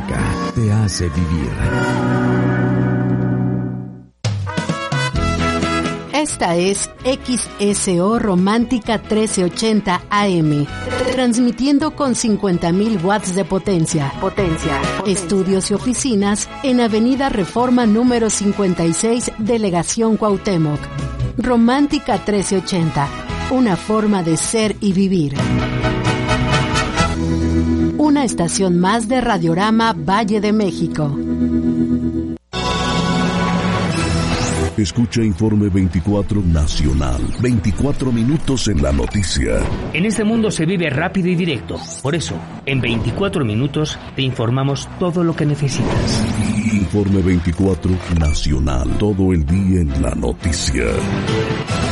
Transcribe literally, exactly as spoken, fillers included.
acerca, te hace vivir. Esta es X S O Romántica trece ochenta A M, transmitiendo con cincuenta mil watts de potencia. Potencia. Estudios y oficinas en Avenida Reforma número cincuenta y seis, Delegación Cuauhtémoc. Romántica trece ochenta, una forma de ser y vivir. Una estación más de Radiorama Valle de México. Escucha Informe veinticuatro Nacional. veinticuatro minutos en la noticia. En este mundo se vive rápido y directo. Por eso, en veinticuatro minutos te informamos todo lo que necesitas. Informe veinticuatro Nacional. Todo el día en la noticia.